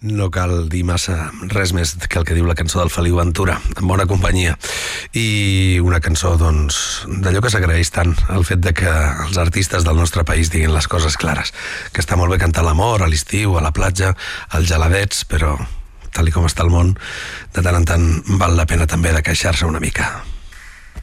No cal dir massa res més que el que diu la cançó del Feliu Ventura, En bona companyia. I una cançó, doncs, d'allò que s'agraeix tant, el fet de que els artistes del nostre país diguin les coses clares, que està molt bé cantar l'amor a l'estiu, a la platja, als geladets, però tal com està el món, de tant en tant val la pena també de queixar-se una mica.